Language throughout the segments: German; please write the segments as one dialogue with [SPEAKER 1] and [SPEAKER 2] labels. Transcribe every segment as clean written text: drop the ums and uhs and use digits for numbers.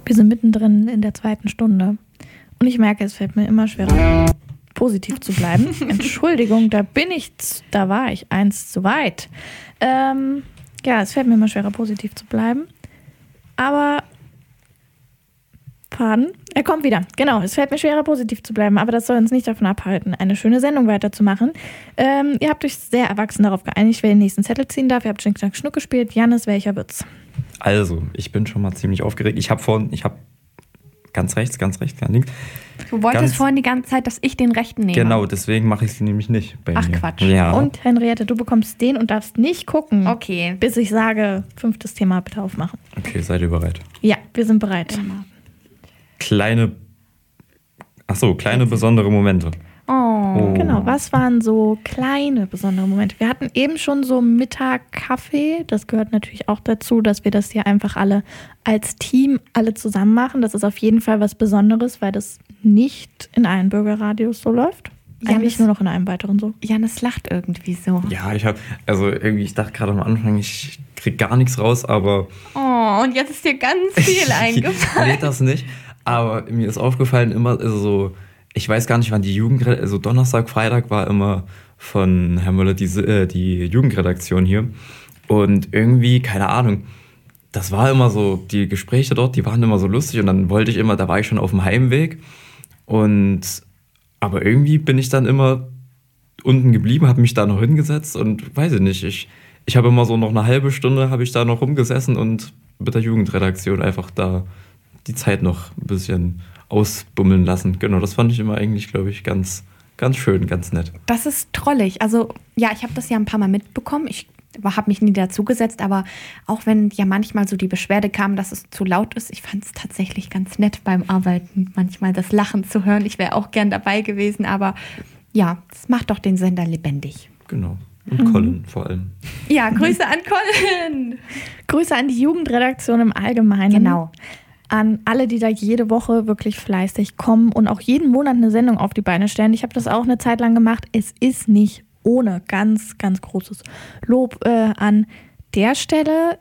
[SPEAKER 1] Wir sind mittendrin in der 2. Stunde. Und ich merke, es fällt mir immer schwerer, positiv zu bleiben. Entschuldigung, da war ich eins zu weit. Es fällt mir immer schwerer, positiv zu bleiben. Aber Faden, er kommt wieder. Genau, es fällt mir schwerer, positiv zu bleiben, aber das soll uns nicht davon abhalten, eine schöne Sendung weiterzumachen. Ihr habt euch sehr erwachsen darauf geeinigt, wer den nächsten Zettel ziehen darf. Ihr habt Schnick, Schnack, Schnuck gespielt. Jannis, welcher wird's?
[SPEAKER 2] Also, ich bin schon mal ziemlich aufgeregt. Ich habe ganz rechts, ganz links.
[SPEAKER 3] Du wolltest vorhin die ganze Zeit, dass ich den rechten nehme.
[SPEAKER 2] Genau, deswegen mache ich sie nämlich nicht bei mir.
[SPEAKER 3] Ach Quatsch.
[SPEAKER 2] Ja.
[SPEAKER 1] Und Henriette, du bekommst den und darfst nicht gucken,
[SPEAKER 3] Okay.
[SPEAKER 1] bis ich sage, 5. Thema bitte aufmachen.
[SPEAKER 2] Okay, seid ihr bereit?
[SPEAKER 1] Ja, wir sind bereit.
[SPEAKER 2] Kleine besondere Momente.
[SPEAKER 3] Oh.
[SPEAKER 1] Genau, was waren so kleine besondere Momente? Wir hatten eben schon so Mittag Kaffee. Das gehört natürlich auch dazu, dass wir das hier einfach alle als Team alle zusammen machen. Das ist auf jeden Fall was Besonderes, weil das nicht in allen Bürgerradios so läuft. Eigentlich nur noch in einem weiteren so.
[SPEAKER 3] Janis lacht irgendwie so.
[SPEAKER 2] Ja, ich dachte gerade am Anfang, ich krieg gar nichts raus, aber...
[SPEAKER 3] Oh, und jetzt ist dir ganz viel eingefallen.
[SPEAKER 2] Nee, das nicht. Aber mir ist aufgefallen, immer so... Ich weiß gar nicht, wann die also Donnerstag, Freitag war immer von Herr Müller die Jugendredaktion hier. Und irgendwie, keine Ahnung, das war immer so, die Gespräche dort, die waren immer so lustig. Und dann da war ich schon auf dem Heimweg. Aber irgendwie bin ich dann immer unten geblieben, habe mich da noch hingesetzt und weiß ich nicht, ich habe immer so noch eine halbe Stunde habe ich da noch rumgesessen und mit der Jugendredaktion einfach da die Zeit noch ein bisschen ausbummeln lassen. Genau, das fand ich immer eigentlich, glaube ich, ganz, ganz schön, ganz nett.
[SPEAKER 3] Das ist trollig. Also, ja, ich habe das ja ein paar Mal mitbekommen. Ich habe mich nie dazugesetzt, aber auch wenn ja manchmal so die Beschwerde kam, dass es zu laut ist, ich fand es tatsächlich ganz nett beim Arbeiten, manchmal das Lachen zu hören. Ich wäre auch gern dabei gewesen, aber ja, das macht doch den Sender lebendig.
[SPEAKER 2] Genau. Und Colin vor allem.
[SPEAKER 3] Ja, Grüße an Colin.
[SPEAKER 1] Grüße an die Jugendredaktion im Allgemeinen.
[SPEAKER 3] Genau.
[SPEAKER 1] An alle, die da jede Woche wirklich fleißig kommen und auch jeden Monat eine Sendung auf die Beine stellen. Ich habe das auch eine Zeit lang gemacht. Es ist nicht ohne. Ganz, ganz großes Lob an der Stelle.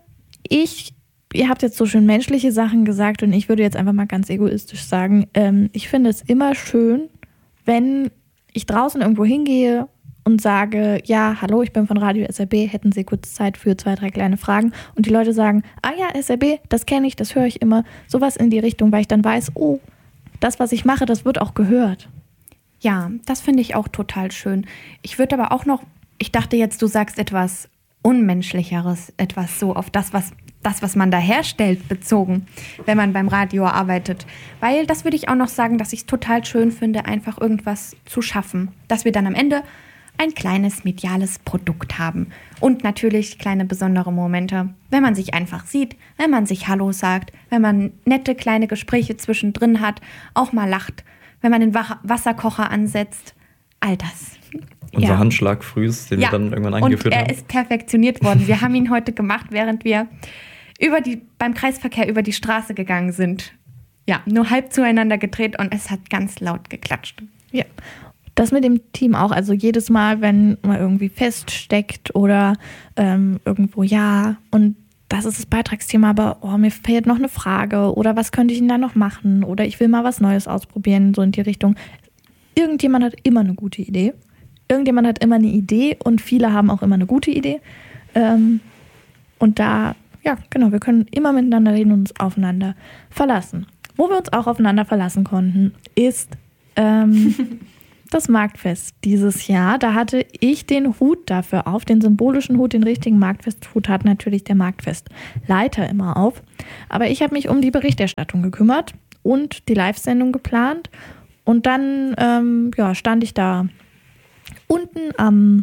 [SPEAKER 1] Ihr habt jetzt so schön menschliche Sachen gesagt und ich würde jetzt einfach mal ganz egoistisch sagen, ich finde es immer schön, wenn ich draußen irgendwo hingehe und sage, ja, hallo, ich bin von Radio SRB, hätten Sie kurz Zeit für 2, 3 kleine Fragen? Und die Leute sagen, ah ja, SRB, das kenne ich, das höre ich immer. Sowas in die Richtung, weil ich dann weiß, oh, das, was ich mache, das wird auch gehört.
[SPEAKER 3] Ja, das finde ich auch total schön. Ich würde aber auch noch, ich dachte jetzt, du sagst etwas Unmenschlicheres, etwas so auf das, was man da herstellt, bezogen, wenn man beim Radio arbeitet. Weil das würde ich auch noch sagen, dass ich es total schön finde, einfach irgendwas zu schaffen. Dass wir dann am Ende ein kleines mediales Produkt haben. Und natürlich kleine besondere Momente, wenn man sich einfach sieht, wenn man sich Hallo sagt, wenn man nette kleine Gespräche zwischendrin hat, auch mal lacht, wenn man den Wasserkocher ansetzt. All das.
[SPEAKER 2] Unser Handschlag frühs, den wir dann irgendwann eingeführt haben.
[SPEAKER 3] Und er ist perfektioniert worden. Wir haben ihn heute gemacht, während wir beim Kreisverkehr über die Straße gegangen sind. Ja, nur halb zueinander gedreht und es hat ganz laut geklatscht.
[SPEAKER 1] Ja. Das mit dem Team auch, also jedes Mal, wenn man irgendwie feststeckt oder irgendwo und das ist das Beitragsthema, aber mir fehlt noch eine Frage oder was könnte ich denn da noch machen oder ich will mal was Neues ausprobieren, so in die Richtung. Irgendjemand hat immer eine gute Idee. Irgendjemand hat immer eine Idee und viele haben auch immer eine gute Idee. Und da, ja, genau, wir können immer miteinander reden und uns aufeinander verlassen. Wo wir uns auch aufeinander verlassen konnten, ist das Marktfest dieses Jahr. Da hatte ich den Hut dafür auf, den symbolischen Hut, den richtigen Marktfesthut hat natürlich der Marktfestleiter immer auf. Aber ich habe mich um die Berichterstattung gekümmert und die Live-Sendung geplant. Und dann stand ich da unten am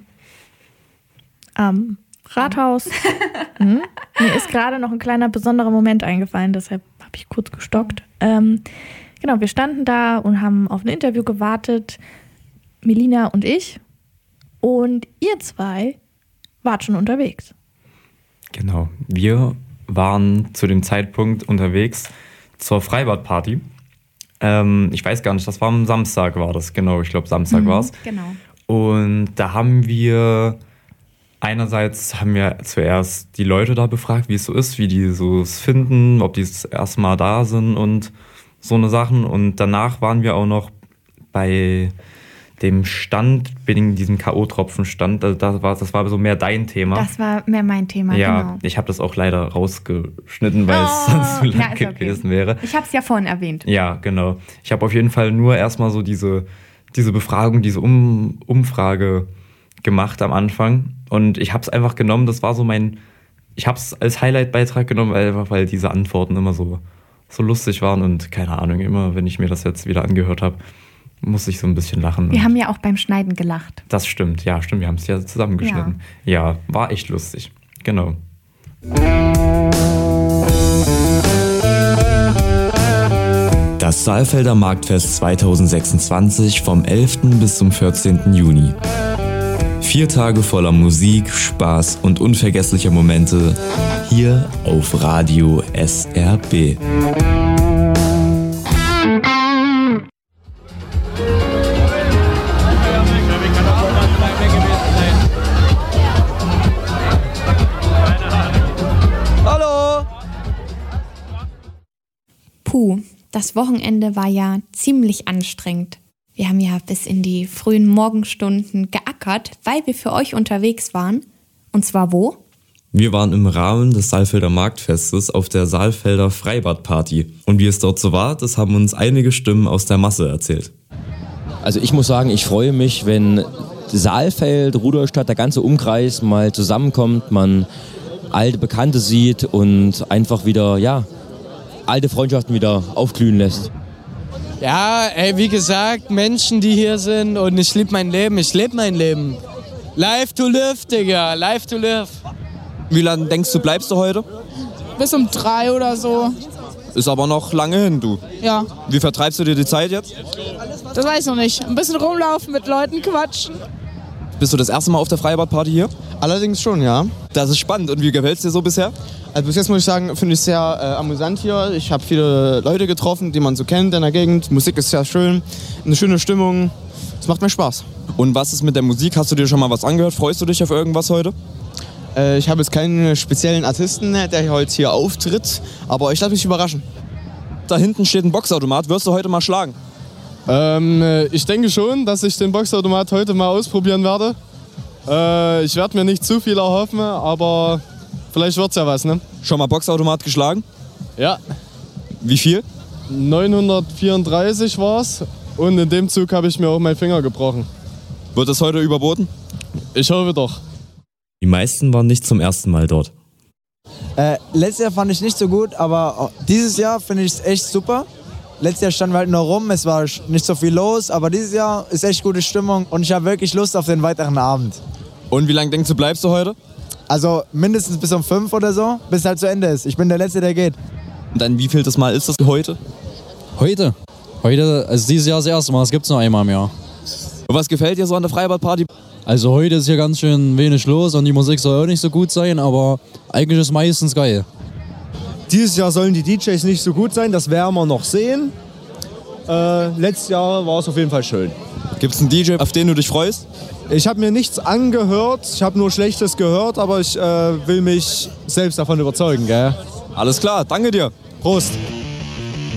[SPEAKER 1] Rathaus. Mir ist gerade noch ein kleiner besonderer Moment eingefallen, deshalb habe ich kurz gestockt. Genau, wir standen da und haben auf ein Interview gewartet. Melina und ich. Und ihr zwei wart schon unterwegs.
[SPEAKER 2] Genau. Wir waren zu dem Zeitpunkt unterwegs zur Freibadparty. Ich weiß gar nicht, das war am Samstag war das. Genau, ich glaube Samstag war es.
[SPEAKER 3] Genau.
[SPEAKER 2] Und da haben wir Einerseits haben wir zuerst die Leute da befragt, wie es so ist, wie die so es finden, ob die das erste Mal da sind und so eine Sachen. Und danach waren wir auch noch bei dem Stand, wegen diesem K.O.-Tropfen-Stand. Also das war so mehr dein Thema.
[SPEAKER 3] Das war mehr mein Thema,
[SPEAKER 2] ja,
[SPEAKER 3] genau.
[SPEAKER 2] Ich habe das auch leider rausgeschnitten, weil es sonst zu lang gewesen wäre.
[SPEAKER 3] Ich habe es ja vorhin erwähnt.
[SPEAKER 2] Ja, genau. Ich habe auf jeden Fall nur erstmal so diese Befragung, diese Umfrage gemacht am Anfang. Und ich habe es einfach genommen, das war so ich habe es als Highlight-Beitrag genommen, einfach weil diese Antworten immer so lustig waren und keine Ahnung, immer wenn ich mir das jetzt wieder angehört habe, muss ich so ein bisschen lachen.
[SPEAKER 3] Wir haben ja auch beim Schneiden gelacht.
[SPEAKER 2] Das stimmt, wir haben es ja zusammengeschnitten. Ja, war echt lustig, genau.
[SPEAKER 4] Das Saalfelder Marktfest 2026 vom 11. bis zum 14. Juni. 4 Tage voller Musik, Spaß und unvergesslicher Momente hier auf Radio SRB.
[SPEAKER 5] Hallo!
[SPEAKER 3] Puh, das Wochenende war ja ziemlich anstrengend. Wir haben ja bis in die frühen Morgenstunden geackert, weil wir für euch unterwegs waren. Und zwar wo?
[SPEAKER 4] Wir waren im Rahmen des Saalfelder Marktfestes auf der Saalfelder Freibadparty. Und wie es dort so war, das haben uns einige Stimmen aus der Masse erzählt.
[SPEAKER 5] Also ich muss sagen, ich freue mich, wenn Saalfeld, Rudolstadt, der ganze Umkreis mal zusammenkommt, man alte Bekannte sieht und einfach wieder, alte Freundschaften wieder aufglühen lässt.
[SPEAKER 6] Ja, wie gesagt, Menschen, die hier sind und ich lebe mein Leben. Life to live, Digga, life to live.
[SPEAKER 7] Wie lange denkst du, bleibst du heute?
[SPEAKER 8] Bis um 3 oder so.
[SPEAKER 7] Ist aber noch lange hin, du.
[SPEAKER 8] Ja.
[SPEAKER 7] Wie vertreibst du dir die Zeit jetzt?
[SPEAKER 8] Das weiß ich noch nicht. Ein bisschen rumlaufen, mit Leuten quatschen.
[SPEAKER 7] Bist du das erste Mal auf der Freibadparty hier?
[SPEAKER 9] Allerdings schon, ja.
[SPEAKER 7] Das ist spannend. Und wie gefällt es dir so bisher?
[SPEAKER 9] Also bis jetzt muss ich sagen, finde ich es sehr amüsant hier. Ich habe viele Leute getroffen, die man so kennt in der Gegend. Musik ist sehr schön, eine schöne Stimmung. Es macht mir Spaß.
[SPEAKER 7] Und was ist mit der Musik? Hast du dir schon mal was angehört? Freust du dich auf irgendwas heute?
[SPEAKER 9] Ich habe jetzt keinen speziellen Artisten, der heute hier auftritt, aber ich lasse mich überraschen.
[SPEAKER 7] Da hinten steht ein Boxautomat. Wirst du heute mal schlagen?
[SPEAKER 10] Ich denke schon, dass ich den Boxautomat heute mal ausprobieren werde. Ich werde mir nicht zu viel erhoffen, aber vielleicht wird's ja was, ne?
[SPEAKER 7] Schon mal Boxautomat geschlagen?
[SPEAKER 10] Ja.
[SPEAKER 7] Wie viel?
[SPEAKER 10] 934 war's und in dem Zug habe ich mir auch meinen Finger gebrochen.
[SPEAKER 7] Wird es heute überboten?
[SPEAKER 10] Ich hoffe doch.
[SPEAKER 4] Die meisten waren nicht zum ersten Mal dort.
[SPEAKER 11] Letztes Jahr fand ich nicht so gut, aber dieses Jahr finde ich es echt super. Letztes Jahr standen wir halt nur rum, es war nicht so viel los, aber dieses Jahr ist echt gute Stimmung und ich habe wirklich Lust auf den weiteren Abend.
[SPEAKER 7] Und wie lange denkst du, bleibst du heute?
[SPEAKER 11] Also mindestens bis um 5 oder so, bis es halt zu Ende ist. Ich bin der Letzte, der geht.
[SPEAKER 7] Und dann wievieltes Mal ist das heute?
[SPEAKER 12] Heute, also dieses Jahr das erste Mal, das gibt es nur einmal im Jahr.
[SPEAKER 7] Und was gefällt dir so an der Freibadparty?
[SPEAKER 12] Also heute ist hier ganz schön wenig los und die Musik soll auch nicht so gut sein, aber eigentlich ist es meistens geil.
[SPEAKER 13] Dieses Jahr sollen die DJs nicht so gut sein, das werden wir noch sehen. Letztes Jahr war es auf jeden Fall schön.
[SPEAKER 7] Gibt es einen DJ, auf den du dich freust?
[SPEAKER 13] Ich habe mir nichts angehört, ich habe nur Schlechtes gehört, aber ich will mich selbst davon überzeugen, gell?
[SPEAKER 7] Alles klar, danke dir.
[SPEAKER 13] Prost.